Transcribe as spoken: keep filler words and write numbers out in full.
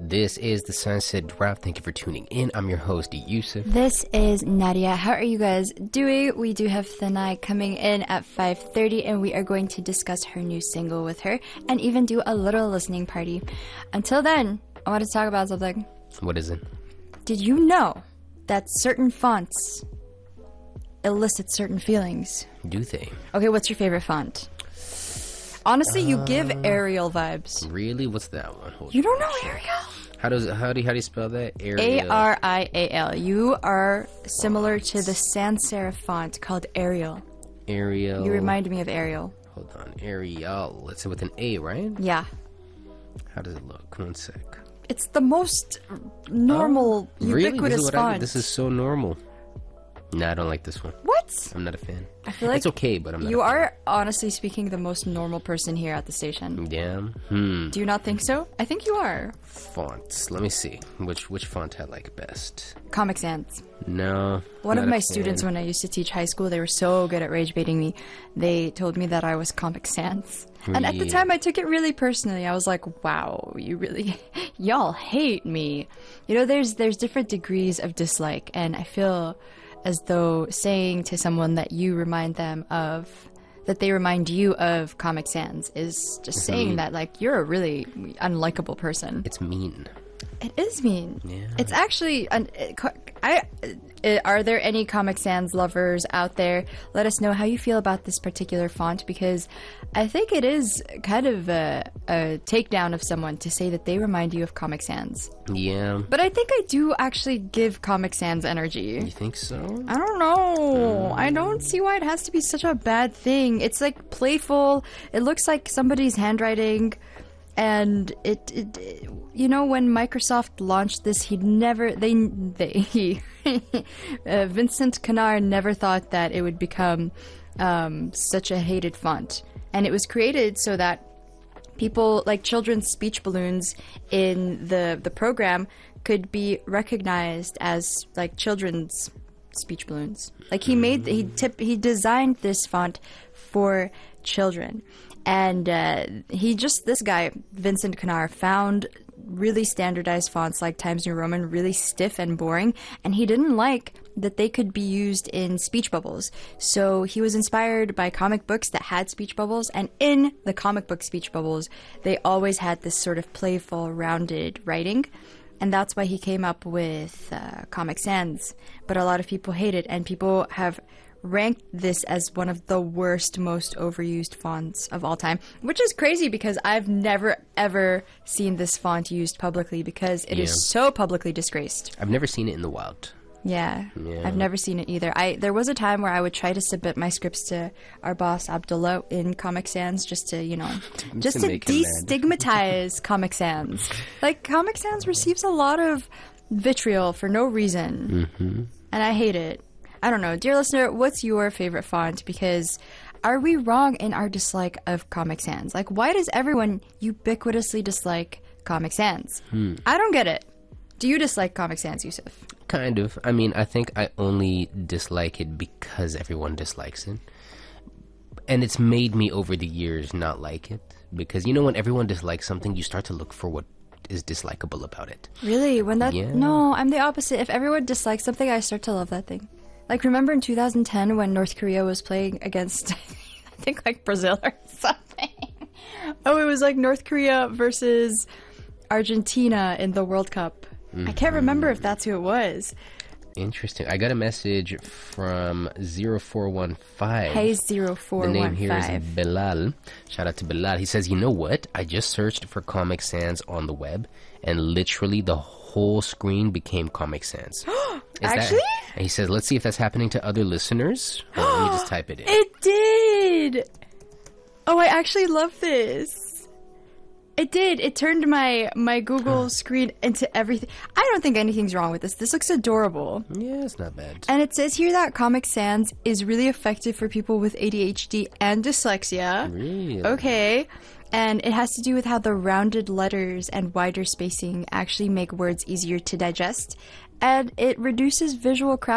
This is the Sunset Drop. Thank you for tuning in. I'm your host, Yusuf. This is Nadia. How are you guys doing? We do have Thanai coming in at five thirty, and we are going to discuss her new single with her and even do a little listening party. Until then, I want to talk about something. What is it? Did you know that certain fonts elicit certain feelings? Do they? Okay, what's your favorite font? Honestly, you Uh, give Arial vibes. Really? What's that one? Hold You on. don't know Arial? How does how do you, how do you spell that? A Arial. R I A L. You are similar to the sans serif font called Arial. Arial. You remind me of Arial. Hold on. Arial. Let's say with an A, right? Yeah. How does it look? One sec. It's the most normal, Oh, really? ubiquitous this is what I, font. this is so normal. Nah, I don't like this one. What? I'm not a fan. I feel like it's okay, but I'm not. You a fan. are, honestly speaking, the most normal person here at the station. Yeah. Hmm. Do you not think so? I think you are. Fonts. Let me see. Which which font I like best? Comic Sans. No. One not of a my fan. students, when I used to teach high school, they were so good at rage baiting me. They told me that I was Comic Sans. And at the Yeah. time, I took it really personally. I was like, wow, you really, y'all hate me. You know, there's there's different degrees of dislike, and I feel as though saying to someone that you remind them of, that they remind you of Comic Sans is just saying mean. that, like, you're a really unlikable person. It's mean. It is mean. Yeah. It's actually an, I, I are there any Comic Sans lovers out there? Let us know how you feel about this particular font, because I think it is kind of a, a takedown of someone to say that they remind you of Comic Sans. Yeah. But I think I do actually give Comic Sans energy. You think so? I don't know. I don't see why it has to be such a bad thing. It's like playful. It looks like somebody's handwriting. And it, it, it- you know, when Microsoft launched this, he'd never, they, they, he, uh, Vincent Canard never thought that it would become um, such a hated font. And it was created so that people, like children's speech balloons in the, the program, could be recognized as like children's speech balloons. Like he made, he tip, he designed this font for children. And uh, he just, this guy, Vincent Canard, found really standardized fonts like Times New Roman really stiff and boring, and he didn't like that they could be used in speech bubbles. So he was inspired by comic books that had speech bubbles, and in the comic book speech bubbles, they always had this sort of playful, rounded writing. And that's why he came up with uh, Comic Sans. But a lot of people hate it, and people have ranked this as one of the worst, most overused fonts of all time, which is crazy because I've never ever seen this font used publicly because it Yeah. is so publicly disgraced. I've never seen it in the wild. Yeah, Yeah. I've never seen it either. I there was a time where I would try to submit my scripts to our boss Abdullah in Comic Sans just to, you know, just to to make him mad. destigmatize Comic Sans. Like Comic Sans receives a lot of vitriol for no reason, Mm-hmm. and I hate it. I don't know. Dear listener, what's your favorite font? Because are we wrong in our dislike of Comic Sans? Like, why does everyone ubiquitously dislike Comic Sans? Hmm. I don't get it. Do you dislike Comic Sans, Yusuf? Kind of. I mean, I think I only dislike it because everyone dislikes it. And it's made me over the years not like it. Because, you know, when everyone dislikes something, you start to look for what is dislikable about it. Really? When that? Yeah. No, I'm the opposite. If everyone dislikes something, I start to love that thing. Like, remember in two thousand ten when North Korea was playing against, I think, like Brazil or something? Oh, it was like North Korea versus Argentina in the World Cup. I can't remember if that's who it was. Interesting. I got a message from zero four one five. Hey, zero four The name one here is five. Bilal. Shout out to Bilal. He says, you know what? I just searched for Comic Sans on the web, and literally the whole screen became Comic Sans. Is that- Actually? and he says, let's see if that's happening to other listeners. Hold on, let me just type it in. It did! Oh, I actually love this. It did. It turned my, my Google screen into everything. I don't think anything's wrong with this. This looks adorable. Yeah, it's not bad. And it says here that Comic Sans is really effective for people with A D H D and dyslexia. Really? Okay. And it has to do with how the rounded letters and wider spacing actually make words easier to digest. And it reduces visual crowd